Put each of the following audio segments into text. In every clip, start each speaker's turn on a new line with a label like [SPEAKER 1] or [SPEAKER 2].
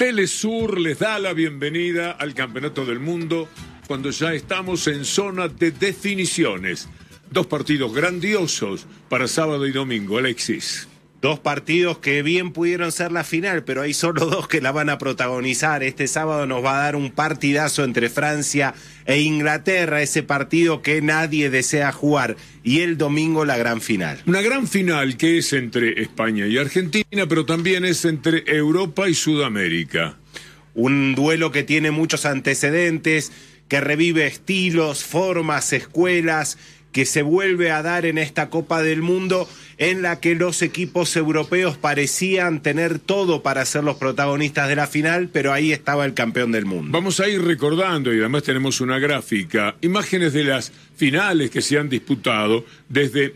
[SPEAKER 1] Telesur les da la bienvenida al Campeonato del Mundo cuando ya estamos en zona de definiciones. Dos partidos grandiosos para sábado y domingo, Alexis.
[SPEAKER 2] Dos partidos que bien pudieron ser la final, pero hay solo dos que la van a protagonizar. Este sábado nos va a dar un partidazo entre Francia e Inglaterra, ese partido que nadie desea jugar. Y el domingo la gran final.
[SPEAKER 1] Una gran final que es entre España y Argentina, pero también es entre Europa y Sudamérica.
[SPEAKER 2] Un duelo que tiene muchos antecedentes, que revive estilos, formas, escuelas, que se vuelve a dar en esta Copa del Mundo, en la que los equipos europeos parecían tener todo para ser los protagonistas de la final, pero ahí estaba el campeón del mundo.
[SPEAKER 1] Vamos a ir recordando, y además tenemos una gráfica, imágenes de las finales que se han disputado desde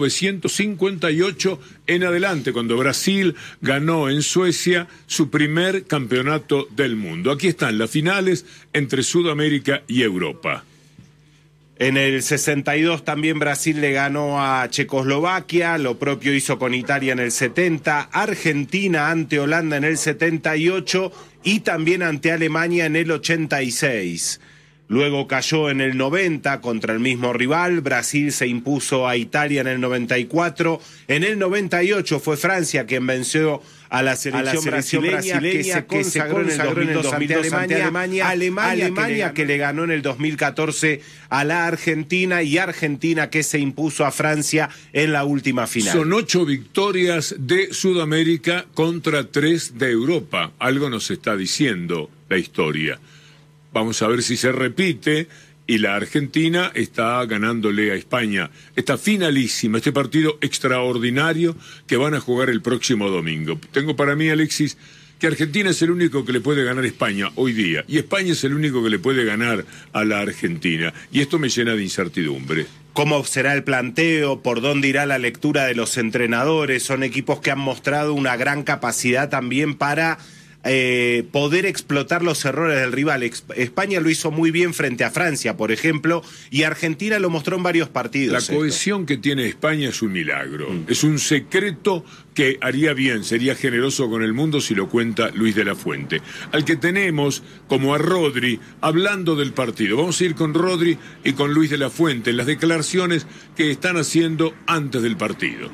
[SPEAKER 1] 1958 en adelante, cuando Brasil ganó en Suecia su primer campeonato del mundo. Aquí están las finales entre Sudamérica y Europa.
[SPEAKER 2] En el 62 también Brasil le ganó a Checoslovaquia, lo propio hizo con Italia en el 70, Argentina ante Holanda en el 78 y también ante Alemania en el 86. Luego cayó en el 90 contra el mismo rival, Brasil se impuso a Italia en el 94, en el 98 fue Francia quien venció a la selección brasileña que se consagró en el 2002 ante Alemania, Alemania que le ganó en el 2014 a la Argentina y Argentina que se impuso a Francia en la última final.
[SPEAKER 1] Son 8 victorias de Sudamérica contra 3 de Europa. Algo nos está diciendo la historia. Vamos a ver si se repite y la Argentina está ganándole a España. Está finalísima, este partido extraordinario que van a jugar el próximo domingo. Tengo para mí, Alexis, que Argentina es el único que le puede ganar a España hoy día y España es el único que le puede ganar a la Argentina. Y esto me llena de incertidumbre.
[SPEAKER 2] ¿Cómo será el planteo? ¿Por dónde irá la lectura de los entrenadores? Son equipos que han mostrado una gran capacidad también para poder explotar los errores del rival. España lo hizo muy bien frente a Francia, por ejemplo, y Argentina lo mostró en varios partidos.
[SPEAKER 1] La cohesión que tiene España es un milagro. Es un secreto que haría bien, sería generoso con el mundo si lo cuenta Luis de la Fuente. Al que tenemos como a Rodri hablando del partido. Vamos a ir con Rodri y con Luis de la Fuente en las declaraciones que están haciendo antes del partido.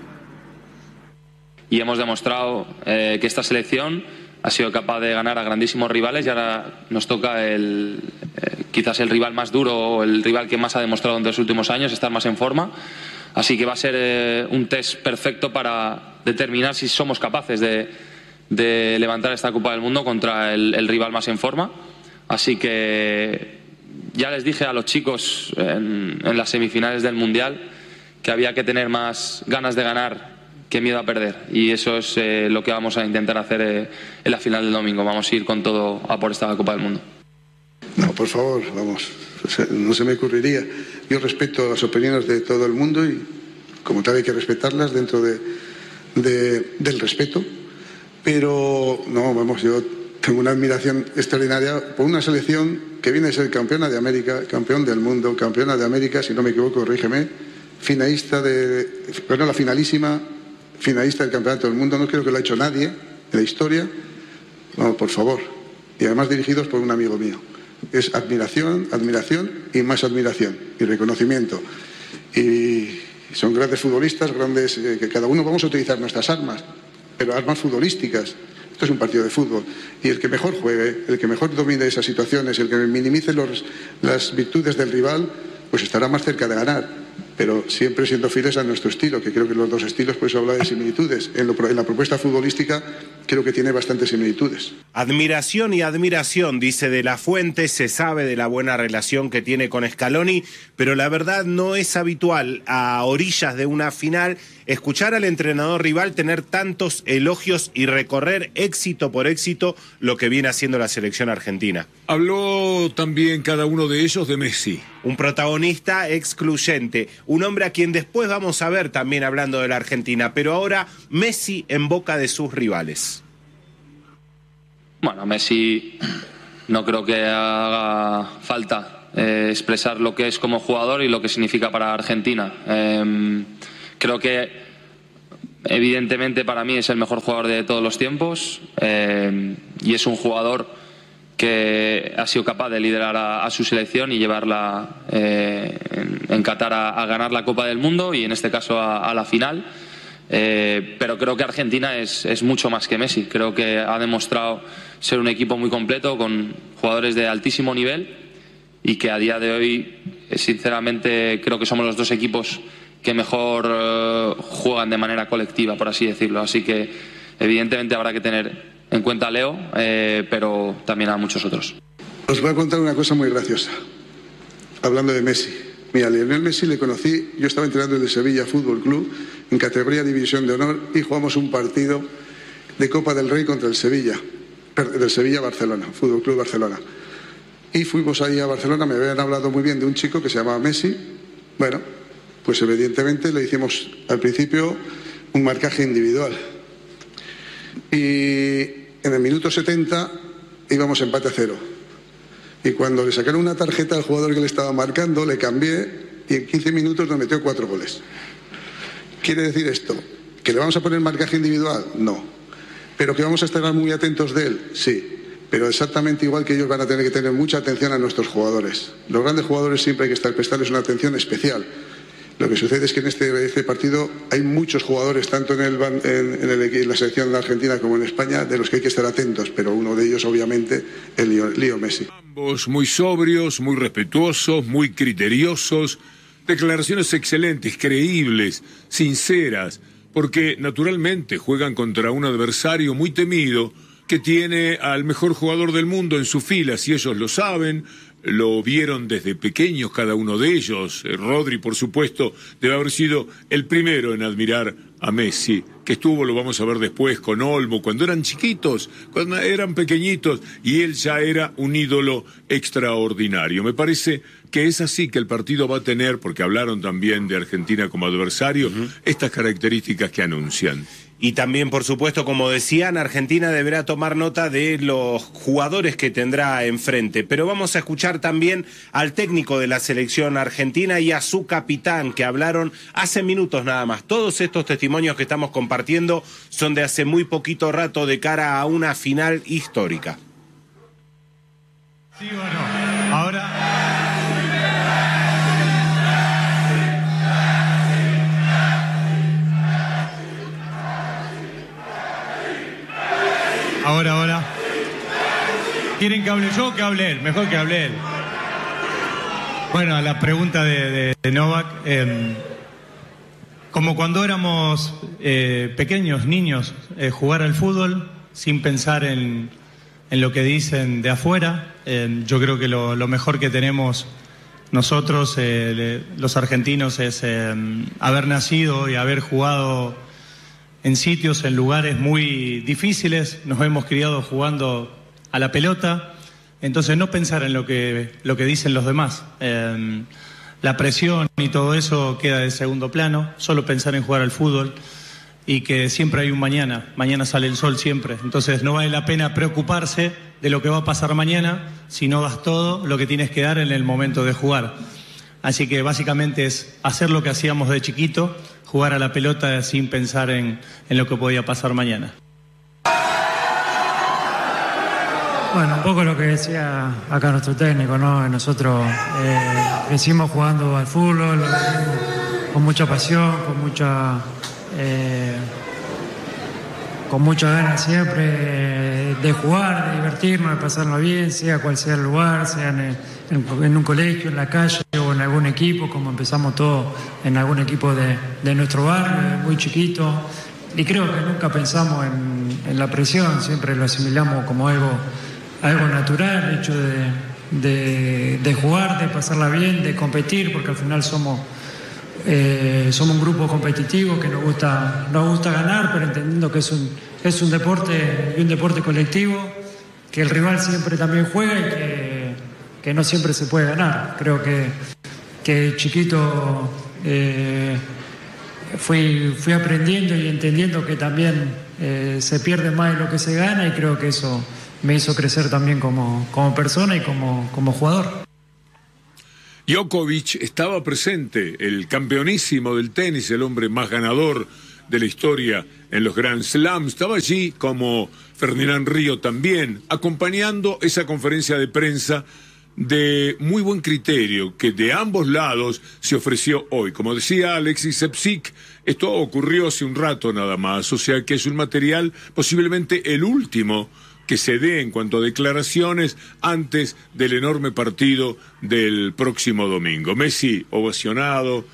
[SPEAKER 3] Y hemos demostrado que esta selección ha sido capaz de ganar a grandísimos rivales y ahora nos toca quizás el rival más duro o el rival que más ha demostrado en los últimos años estar más en forma. Así que va a ser un test perfecto para determinar si somos capaces de levantar esta Copa del Mundo contra el rival más en forma. Así que ya les dije a los chicos en las semifinales del Mundial que había que tener más ganas de ganar que miedo a perder, y eso es lo que vamos a intentar hacer en la final del domingo. Vamos a ir con todo a por esta Copa del Mundo.
[SPEAKER 4] No, por favor, vamos, no se me ocurriría. Yo respeto las opiniones de todo el mundo y como tal hay que respetarlas dentro del respeto, pero no, vamos, yo tengo una admiración extraordinaria por una selección que viene a ser campeona de América, campeón del mundo, campeona de América, si no me equivoco, corrígeme, la finalísima, finalista del Campeonato del Mundo, no creo que lo ha hecho nadie en la historia. No, por favor. Y además dirigidos por un amigo mío. Es admiración, admiración y más admiración y reconocimiento. Y son grandes futbolistas, grandes, que cada uno vamos a utilizar nuestras armas, pero armas futbolísticas. Esto es un partido de fútbol. Y el que mejor juegue, el que mejor domine esas situaciones, el que minimice las virtudes del rival, pues estará más cerca de ganar. Pero siempre siendo fieles a nuestro estilo, que creo que los dos estilos, por eso habla de similitudes. En la propuesta futbolística creo que tiene bastantes similitudes.
[SPEAKER 2] Admiración y admiración, dice de la Fuente, se sabe de la buena relación que tiene con Scaloni, pero la verdad no es habitual a orillas de una final escuchar al entrenador rival tener tantos elogios y recorrer éxito por éxito lo que viene haciendo la selección argentina.
[SPEAKER 1] Habló también cada uno de ellos de Messi.
[SPEAKER 2] Un protagonista excluyente, un hombre a quien después vamos a ver también hablando de la Argentina, pero ahora Messi en boca de sus rivales.
[SPEAKER 3] Bueno, Messi no creo que haga falta expresar lo que es como jugador y lo que significa para Argentina. Creo que evidentemente para mí es el mejor jugador de todos los tiempos. y es un jugador que ha sido capaz de liderar a su selección y llevarla en Qatar a ganar la Copa del Mundo y en este caso a la final. Pero creo que Argentina es mucho más que Messi. Creo que ha demostrado ser un equipo muy completo con jugadores de altísimo nivel y que a día de hoy, sinceramente, creo que somos los dos equipos que mejor juegan de manera colectiva, por así decirlo. Así que evidentemente habrá que tener en cuenta a Leo, pero también a muchos otros.
[SPEAKER 4] Os voy a contar una cosa muy graciosa, hablando de Messi. Mira, a Lionel Messi le conocí, yo estaba entrenando en el Sevilla Fútbol Club, en categoría División de Honor, y jugamos un partido de Copa del Rey contra el Sevilla, del Sevilla-Barcelona, Fútbol Club Barcelona. Y fuimos ahí a Barcelona, me habían hablado muy bien de un chico que se llamaba Messi. Bueno, pues evidentemente le hicimos al principio un marcaje individual. Y en el minuto 70 íbamos empate a 0. Y cuando le sacaron una tarjeta al jugador que le estaba marcando, le cambié y en 15 minutos nos metió 4 goles. ¿Quiere decir esto? ¿Que le vamos a poner marcaje individual? No. ¿Pero que vamos a estar muy atentos de él? Sí. Pero exactamente igual que ellos van a tener que tener mucha atención a nuestros jugadores. Los grandes jugadores siempre hay que prestarles una atención especial. Lo que sucede es que en este partido hay muchos jugadores, tanto en la selección de Argentina como en España, de los que hay que estar atentos, pero uno de ellos, obviamente, es Leo Messi.
[SPEAKER 1] Ambos muy sobrios, muy respetuosos, muy criteriosos, declaraciones excelentes, creíbles, sinceras, porque naturalmente juegan contra un adversario muy temido que tiene al mejor jugador del mundo en sus filas, y ellos lo saben. Lo vieron desde pequeños cada uno de ellos. Rodri, por supuesto, debe haber sido el primero en admirar a Messi, que estuvo, lo vamos a ver después, con Olmo, cuando eran chiquitos, cuando eran pequeñitos, y él ya era un ídolo extraordinario. Me parece que es así que el partido va a tener, porque hablaron también de Argentina como adversario, estas características que anuncian.
[SPEAKER 2] Y también, por supuesto, como decían, Argentina deberá tomar nota de los jugadores que tendrá enfrente. Pero vamos a escuchar también al técnico de la selección argentina y a su capitán, que hablaron hace minutos nada más. Todos estos testimonios que estamos compartiendo son de hace muy poquito rato de cara a una final histórica.
[SPEAKER 5] Sí, bueno, ahora... Ahora. ¿Quieren que hable yo o que hable él? Mejor que hable él. Bueno, a la pregunta de Novak, como cuando éramos pequeños, niños, jugar al fútbol sin pensar en lo que dicen de afuera. Yo creo que lo mejor que tenemos nosotros, los argentinos, es haber nacido y haber jugado en sitios, en lugares muy difíciles. Nos hemos criado jugando a la pelota, entonces no pensar en lo que dicen los demás. La presión y todo eso queda de segundo plano, solo pensar en jugar al fútbol y que siempre hay un mañana sale el sol siempre, entonces no vale la pena preocuparse de lo que va a pasar mañana si no das todo lo que tienes que dar en el momento de jugar. Así que básicamente es hacer lo que hacíamos de chiquito, jugar a la pelota sin pensar en lo que podía pasar mañana.
[SPEAKER 6] Bueno, un poco lo que decía acá nuestro técnico, ¿no? Nosotros crecimos jugando al fútbol, con mucha pasión, con mucha ganas siempre de jugar, de divertirnos, de pasarlo bien, sea cual sea el lugar, sea en un colegio, en la calle o en algún equipo, como empezamos todos en algún equipo de nuestro barrio, muy chiquito. Y creo que nunca pensamos en la presión, siempre lo asimilamos como algo natural, el hecho de jugar, de pasarla bien, de competir, porque al final somos un grupo competitivo que nos gusta ganar, pero entendiendo que es un deporte y un deporte colectivo, que el rival siempre también juega y que no siempre se puede ganar. Creo que chiquito fui aprendiendo y entendiendo que también se pierde más de lo que se gana, y creo que eso me hizo crecer también como persona y como jugador.
[SPEAKER 1] Djokovic estaba presente, el campeonísimo del tenis, el hombre más ganador de la historia en los Grand Slams. Estaba allí como Ferdinand Río también, acompañando esa conferencia de prensa de muy buen criterio que de ambos lados se ofreció hoy. Como decía Alexis Sepsik, esto ocurrió hace un rato nada más, o sea que es un material posiblemente el último que se dé en cuanto a declaraciones antes del enorme partido del próximo domingo. Messi ovacionado,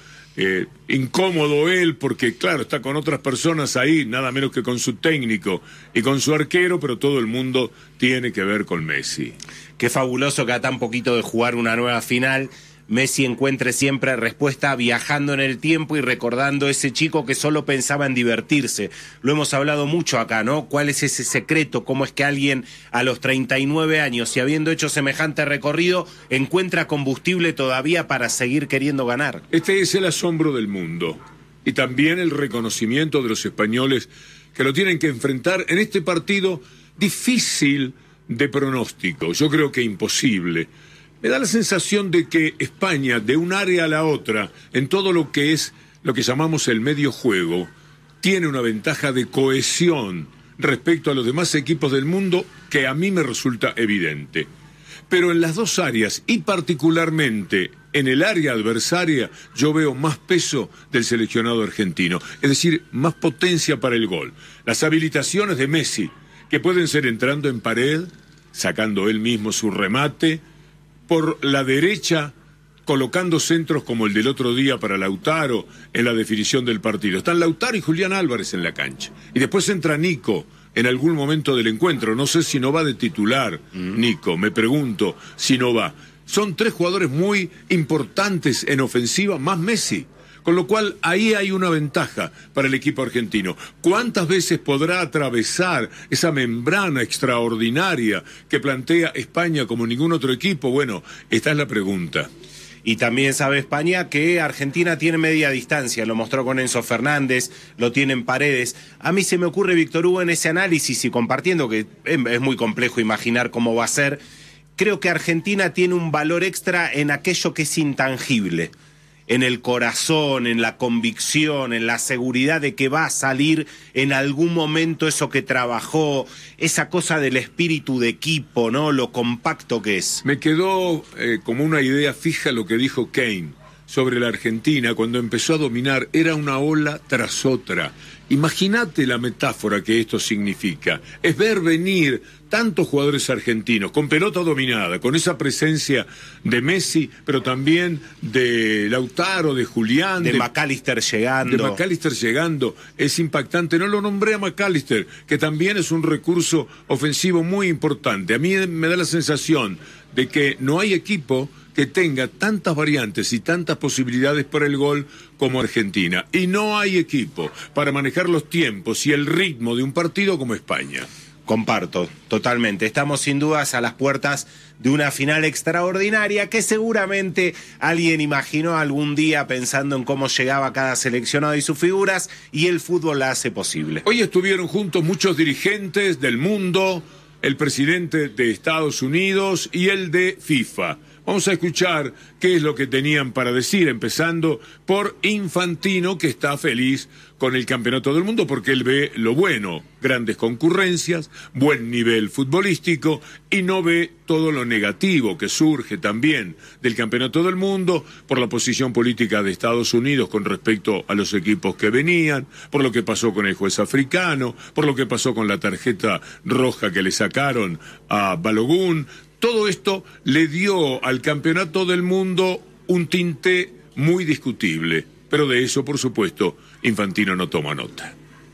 [SPEAKER 1] incómodo él porque claro, está con otras personas ahí, nada menos que con su técnico y con su arquero, pero todo el mundo tiene que ver con Messi.
[SPEAKER 2] Qué fabuloso que a tan poquito de jugar una nueva final, Messi encuentre siempre respuesta viajando en el tiempo y recordando ese chico que solo pensaba en divertirse. Lo hemos hablado mucho acá, ¿no? ¿Cuál es ese secreto? ¿Cómo es que alguien a los 39 años y habiendo hecho semejante recorrido encuentra combustible todavía para seguir queriendo ganar?
[SPEAKER 1] Este es el asombro del mundo y también el reconocimiento de los españoles que lo tienen que enfrentar en este partido difícil de pronóstico. Yo creo que imposible. Me da la sensación de que España, de un área a la otra, en todo lo que es lo que llamamos el medio juego, tiene una ventaja de cohesión respecto a los demás equipos del mundo que a mí me resulta evidente. Pero en las dos áreas, y particularmente en el área adversaria, yo veo más peso del seleccionado argentino, es decir, más potencia para el gol. Las habilitaciones de Messi, que pueden ser entrando en pared, sacando él mismo su remate, por la derecha, colocando centros como el del otro día para Lautaro en la definición del partido. Están Lautaro y Julián Álvarez en la cancha. Y después entra Nico en algún momento del encuentro. No sé si no va de titular, Nico, me pregunto si no va. Son tres jugadores muy importantes en ofensiva, más Messi. Con lo cual, ahí hay una ventaja para el equipo argentino. ¿Cuántas veces podrá atravesar esa membrana extraordinaria que plantea España como ningún otro equipo? Bueno, esta es la pregunta.
[SPEAKER 2] Y también sabe España que Argentina tiene media distancia, lo mostró con Enzo Fernández, lo tiene en Paredes. A mí se me ocurre, Víctor Hugo, en ese análisis y compartiendo que es muy complejo imaginar cómo va a ser, creo que Argentina tiene un valor extra en aquello que es intangible. En el corazón, en la convicción, en la seguridad de que va a salir en algún momento eso que trabajó, esa cosa del espíritu de equipo, ¿no? Lo compacto que es.
[SPEAKER 1] Me quedó como una idea fija lo que dijo Kane sobre la Argentina cuando empezó a dominar. Era una ola tras otra. Imagínate la metáfora que esto significa. Es ver venir tantos jugadores argentinos con pelota dominada, con esa presencia de Messi, pero también de Lautaro, de Julián,
[SPEAKER 2] de McAllister llegando.
[SPEAKER 1] De McAllister llegando. Es impactante. No lo nombré a McAllister, que también es un recurso ofensivo muy importante. A mí me da la sensación de que no hay equipo que tenga tantas variantes y tantas posibilidades para el gol como Argentina. Y no hay equipo para manejar los tiempos y el ritmo de un partido como España.
[SPEAKER 2] Comparto, totalmente. Estamos sin dudas a las puertas de una final extraordinaria que seguramente alguien imaginó algún día pensando en cómo llegaba cada seleccionado y sus figuras, y el fútbol la hace posible.
[SPEAKER 1] Hoy estuvieron juntos muchos dirigentes del mundo, el presidente de Estados Unidos y el de FIFA. Vamos a escuchar qué es lo que tenían para decir, empezando por Infantino, que está feliz con el campeonato del mundo porque él ve lo bueno, grandes concurrencias, buen nivel futbolístico, y no ve todo lo negativo que surge también del campeonato del mundo por la posición política de Estados Unidos con respecto a los equipos que venían, por lo que pasó con el juez africano, por lo que pasó con la tarjeta roja que le sacaron a Balogun. Todo esto le dio al campeonato del mundo un tinte muy discutible, pero de eso, por supuesto, Infantino no toma nota.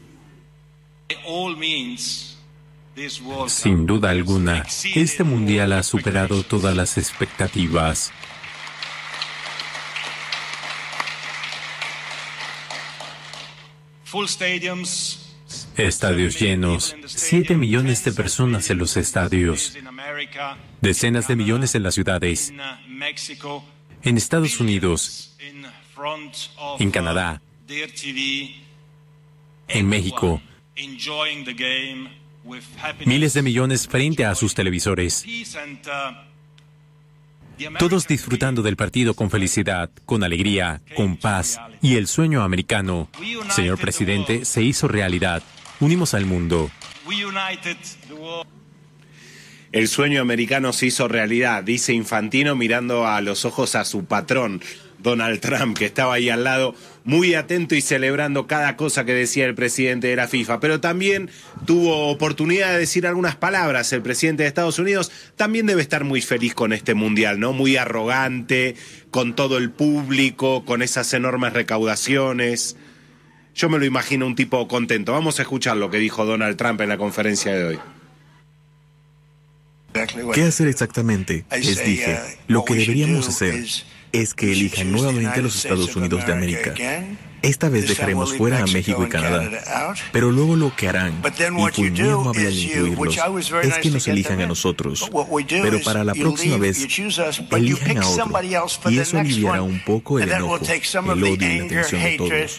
[SPEAKER 7] Sin duda alguna, este mundial ha superado todas las expectativas. Estadios llenos, 7 millones de personas en los estadios, decenas de millones en las ciudades, en Estados Unidos, en Canadá, en México, miles de millones frente a sus televisores. Todos disfrutando del partido con felicidad, con alegría, con paz y el sueño americano. Señor presidente, se hizo realidad. Unimos al mundo.
[SPEAKER 2] El sueño americano se hizo realidad, dice Infantino mirando a los ojos a su patrón, Donald Trump, que estaba ahí al lado, muy atento y celebrando cada cosa que decía el presidente de la FIFA. Pero también tuvo oportunidad de decir algunas palabras el presidente de Estados Unidos. También debe estar muy feliz con este mundial, ¿no? Muy arrogante, con todo el público, con esas enormes recaudaciones. Yo me lo imagino un tipo contento. Vamos a escuchar lo que dijo Donald Trump en la conferencia de hoy.
[SPEAKER 8] ¿Qué hacer exactamente? Les dije, lo que deberíamos hacer es que elijan nuevamente a los Estados Unidos de América. Esta vez dejaremos fuera a México y Canadá, pero luego lo que harán, y fui muy amable al incluirlos, es que nos elijan a nosotros. Pero para la próxima vez, elijan a otro, y eso aliviará un poco el enojo, el odio y la tensión de todos.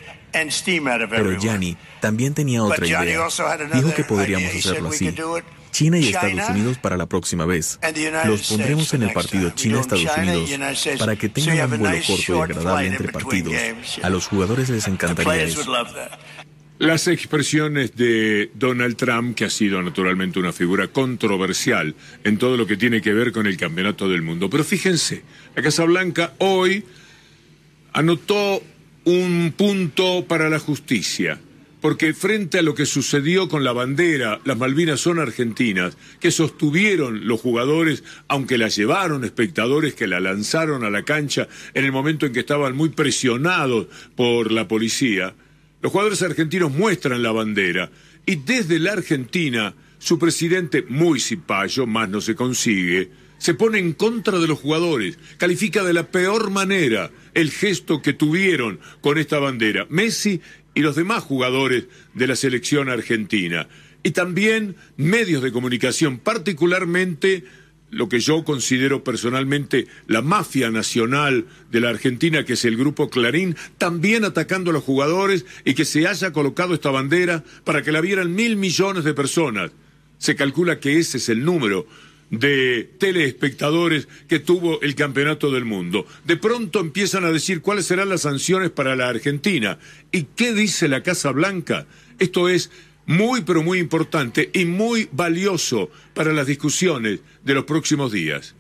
[SPEAKER 8] Pero Gianni también tenía otra idea. Dijo que podríamos hacerlo así. China y Estados Unidos para la próxima vez. Los pondremos en el partido China-Estados Unidos para que tengan un vuelo corto y agradable entre partidos. A los jugadores les encantaría eso.
[SPEAKER 1] Las expresiones de Donald Trump, que ha sido naturalmente una figura controversial en todo lo que tiene que ver con el Campeonato del Mundo. Pero fíjense, la Casa Blanca hoy anotó un punto para la justicia. Porque frente a lo que sucedió con la bandera, las Malvinas son argentinas, que sostuvieron los jugadores, aunque la llevaron espectadores que la lanzaron a la cancha en el momento en que estaban muy presionados por la policía, los jugadores argentinos muestran la bandera y desde la Argentina, su presidente, muy cipayo, más no se consigue, se pone en contra de los jugadores, califica de la peor manera el gesto que tuvieron con esta bandera. Messi y los demás jugadores de la selección argentina. Y también medios de comunicación, particularmente lo que yo considero personalmente la mafia nacional de la Argentina, que es el Grupo Clarín, también atacando a los jugadores y que se haya colocado esta bandera para que la vieran 1.000 millones de personas. Se calcula que ese es el número de telespectadores que tuvo el Campeonato del Mundo. De pronto empiezan a decir cuáles serán las sanciones para la Argentina. ¿Y qué dice la Casa Blanca? Esto es muy, pero muy importante y muy valioso para las discusiones de los próximos días.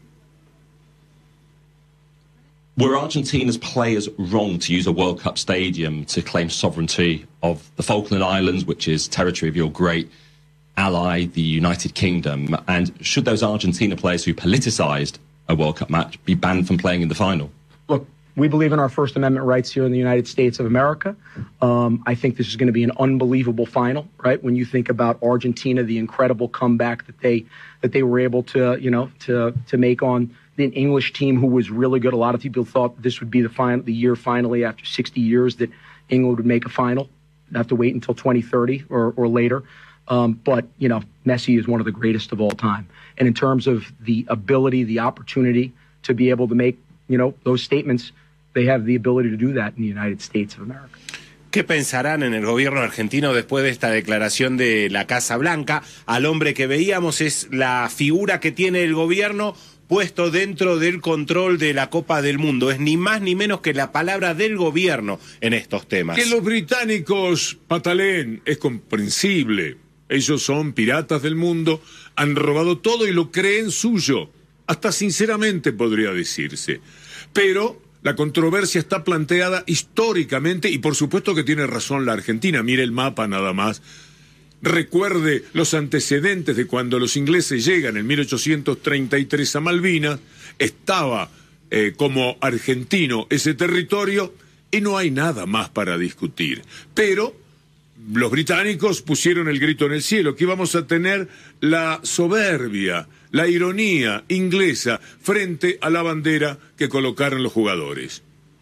[SPEAKER 9] Were Argentina's players wrong to use a World Cup stadium to claim sovereignty of the Falkland Islands, which is territory of your great ally, the United Kingdom? And should those Argentina players who politicized a World Cup match be banned from playing in the final?
[SPEAKER 10] Look, we believe in our First Amendment rights here in the United States of America. I think this is going to be an unbelievable final, right? When you think about Argentina, the incredible comeback that they were able to, to make on an English team who was really good. A lot of people thought this would be the year finally after 60 years that England would make a final. They'd have to wait until 2030 or later. But, Messi is one of the greatest of all time. And in terms of the ability, the opportunity to be able to make, those statements, they have the ability to do that in the United States of America.
[SPEAKER 2] ¿Qué pensarán en el gobierno argentino después de esta declaración de la Casa Blanca? Al hombre que veíamos es la figura que tiene el gobierno puesto dentro del control de la Copa del Mundo. Es ni más ni menos que la palabra del gobierno en estos temas.
[SPEAKER 1] Que los británicos pataleen es comprensible. Ellos son piratas del mundo, han robado todo y lo creen suyo. Hasta sinceramente podría decirse. Pero la controversia está planteada históricamente y por supuesto que tiene razón la Argentina. Mire el mapa nada más. Recuerde los antecedentes de cuando los ingleses llegan en 1833 a Malvinas. Estaba como argentino ese territorio y no hay nada más para discutir. Pero los británicos pusieron el grito en el cielo, que íbamos a tener la soberbia, la ironía inglesa frente a la bandera que colocaron los jugadores.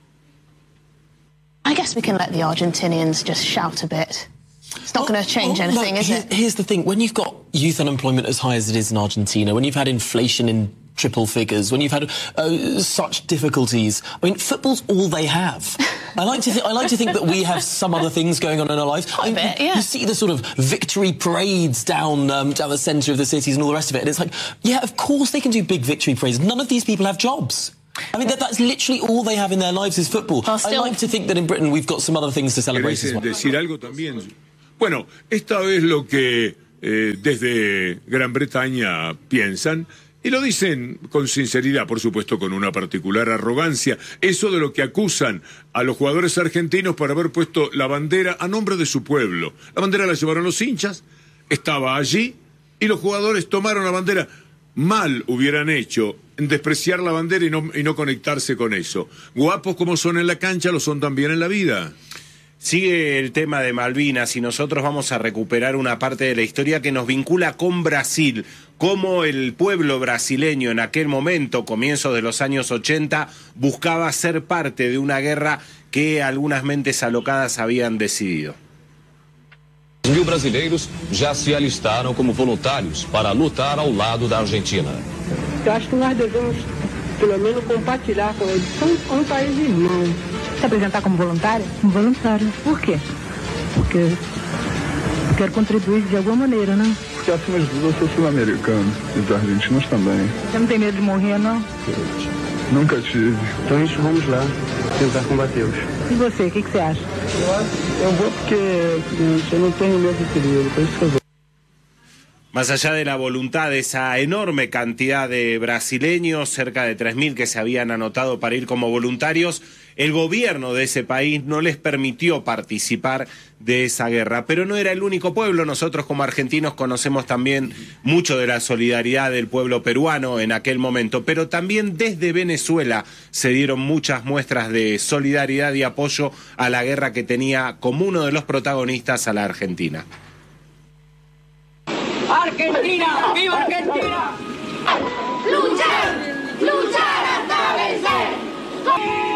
[SPEAKER 11] I guess we can let the Argentinians just shout a bit. It's not going to change anything, is it?
[SPEAKER 12] Here's the thing. When you've got youth unemployment as high as it is in Argentina, when you've had inflation in triple figures, when you've had such difficulties. I mean, football's all they have. I like to think that we have some other things going on in our lives.
[SPEAKER 11] Quite a bit, yeah.
[SPEAKER 12] You see the sort of victory parades down the centre of the cities and all the rest of it, and it's like, yeah, of course they can do big victory parades. None of these people have jobs. I mean, that's literally all they have in their lives is football.
[SPEAKER 11] Well,
[SPEAKER 12] I like to think that in Britain we've got some other things to celebrate as well.
[SPEAKER 1] ¿Decir algo también? Bueno, esta vez lo que desde Gran Bretaña piensan, y lo dicen con sinceridad, por supuesto con una particular arrogancia, eso de lo que acusan a los jugadores argentinos por haber puesto la bandera a nombre de su pueblo. La bandera la llevaron los hinchas, estaba allí, y los jugadores tomaron la bandera. Mal hubieran hecho en despreciar la bandera y no conectarse con eso. Guapos como son en la cancha, lo son también en la vida.
[SPEAKER 2] Sigue el tema de Malvinas y nosotros vamos a recuperar una parte de la historia que nos vincula con Brasil, cómo el pueblo brasileño en aquel momento, comienzos de los años 80, buscaba ser parte de una guerra que algunas mentes alocadas habían decidido.
[SPEAKER 13] 1.000 brasileiros já se alistaram como voluntários para lutar ao lado da Argentina.
[SPEAKER 14] Eu acho que nós devemos, pelo menos, compartilhar com eles. São um país irmão. Se apresentar como voluntária? Como voluntária. Por quê? Porque eu quero contribuir de alguma maneira, né?
[SPEAKER 15] Porque, acima de tudo, eu sou sul-americano e os argentinos também.
[SPEAKER 14] Você não tem medo de morrer, não?
[SPEAKER 15] Nunca tive.
[SPEAKER 14] Então, isso, vamos lá, tentar combatê-los. E você, o que você acha? Eu vou porque eu não tenho medo de perigo, por isso que eu vou.
[SPEAKER 2] Más allá de la voluntad de esa enorme cantidad de brasileños, cerca de 3.000 que se habían anotado para ir como voluntarios, el gobierno de ese país no les permitió participar de esa guerra. Pero no era el único pueblo, nosotros como argentinos conocemos también mucho de la solidaridad del pueblo peruano en aquel momento, pero también desde Venezuela se dieron muchas muestras de solidaridad y apoyo a la guerra que tenía como uno de los protagonistas a la Argentina.
[SPEAKER 16] ¡Argentina! ¡Viva Argentina! ¡Luchar! ¡Luchar hasta vencer!